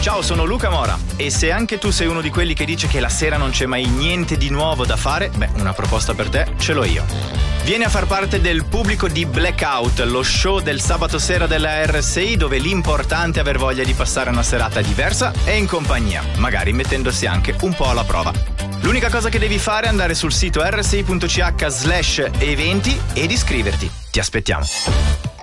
Ciao, sono Luca Mora e se anche tu sei uno di quelli che dice che la sera non c'è mai niente di nuovo da fare, beh, una proposta per te ce l'ho io. Vieni a far parte del pubblico di Blackout, lo show del sabato sera della RSI, dove l'importante è aver voglia di passare una serata diversa e in compagnia, magari mettendosi anche un po' alla prova. L'unica cosa che devi fare è andare sul sito rsi.ch/eventi ed iscriverti. Ti aspettiamo.